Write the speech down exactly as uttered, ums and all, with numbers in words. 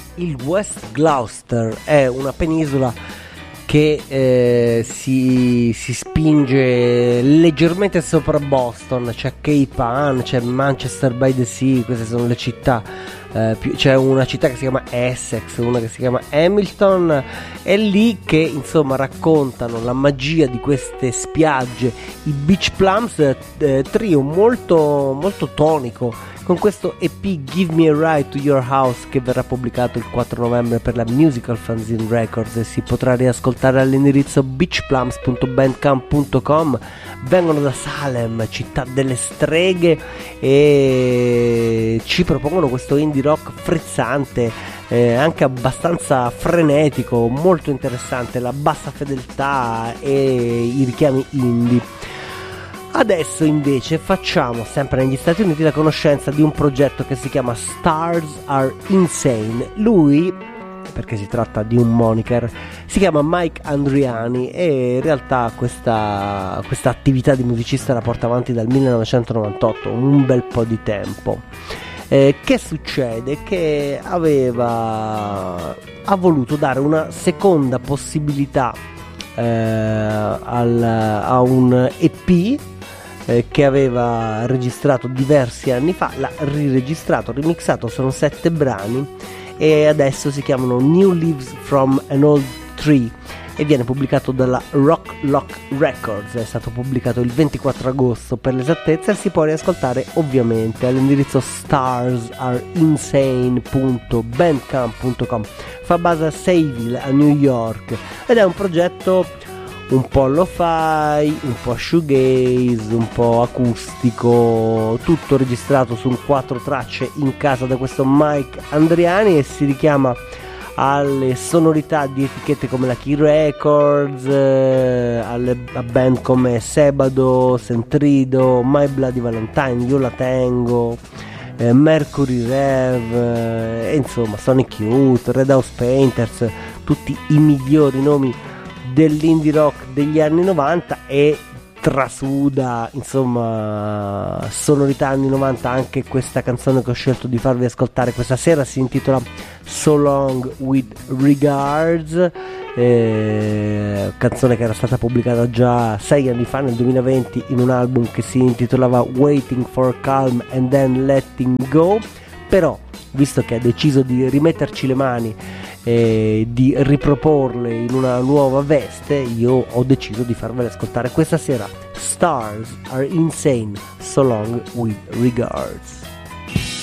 Il West Gloucester è una penisola che eh, si, si spinge leggermente sopra Boston. C'è Cape Ann, c'è Manchester by the Sea, queste sono le città. Eh, più, c'è una città che si chiama Essex, una che si chiama Hamilton. È lì che insomma raccontano la magia di queste spiagge, i Beach Plums, eh, trio molto, molto tonico, con questo E P Give Me a Ride to Your House, che verrà pubblicato il quattro novembre per la Musical Fanzine Records e si potrà riascoltare all'indirizzo beach plums punto bandcamp punto com. Vengono da Salem, città delle streghe, e ci propongono questo indie rock frizzante, eh, anche abbastanza frenetico, molto interessante, la bassa fedeltà e i richiami indie. Adesso invece facciamo, sempre negli Stati Uniti, la conoscenza di un progetto che si chiama Stars Are Insane. Lui, perché si tratta di un moniker, si chiama Mike Andriani e in realtà questa, questa attività di musicista la porta avanti dal millenovecentonovantotto, un bel po' di tempo. Eh, che succede? Che aveva ha voluto dare una seconda possibilità eh, al, a un E P eh, che aveva registrato diversi anni fa, l'ha riregistrato, remixato, sono sette brani e adesso si chiamano New Leaves from an Old Tree e viene pubblicato dalla Rock Lock Records. È stato pubblicato il ventiquattro agosto per l'esattezza e si può riascoltare ovviamente all'indirizzo stars are insane punto bandcamp punto com. Fa base a Sayville, a New York, ed è un progetto un po' lo-fi, un po' shoegaze, un po' acustico, tutto registrato su quattro tracce in casa da questo Mike Andriani e si richiama alle sonorità di etichette come la Key Records, eh, alle, a band come Sebado, Sentrido, My Bloody Valentine, Io La Tengo, eh, Mercury Rev, eh, e insomma Sonic Youth, Red House Painters, tutti i migliori nomi dell'indie rock degli anni novanta, e trasuda insomma sonorità anni novanta anche questa canzone che ho scelto di farvi ascoltare questa sera. Si intitola So Long With Regards, eh, canzone che era stata pubblicata già sei anni fa, nel duemilaventi, in un album che si intitolava Waiting for Calm and Then Letting Go. Però visto che ha deciso di rimetterci le mani e di riproporle in una nuova veste, io ho deciso di farvele ascoltare questa sera. Stars Are Insane, So Long With Regards.